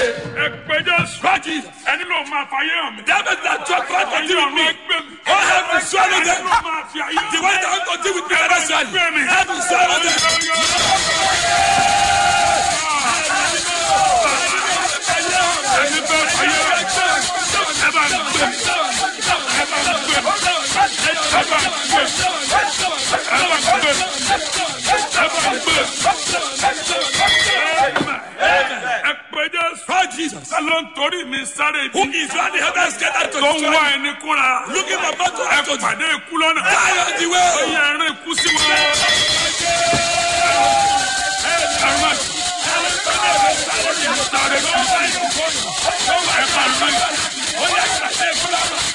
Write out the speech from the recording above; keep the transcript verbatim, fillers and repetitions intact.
Ẹ pé Jésù. Practice. Ẹni ló máa fàyè hàn mí. That means that God will continue with me. All have to swallow them. Ẹni ló máa fi ayé hàn The mí. one that will continue with me financially. Have to swallow them. Ẹni bá fàyè hàn mí. Ẹ bá ń gbé mi. Ẹ bá ń gbé mi. Ẹ bá ń gbé mi. Ẹ bá ń gbé mi. Ẹ bá ń gbé mi. Ẹ pé Jésù. Call Jesus. Ta ló ń torí mi sáré Who ibi? is running the heavens scattered to Tó ń destroy wá me? ẹni kúnra. Looking for battle Ẹ after pàdé ikú lọ́nà. Die on the Ó way. yẹ ẹrin ikú sí wọn. Ẹran sáré kú. Ẹ máa lóyún.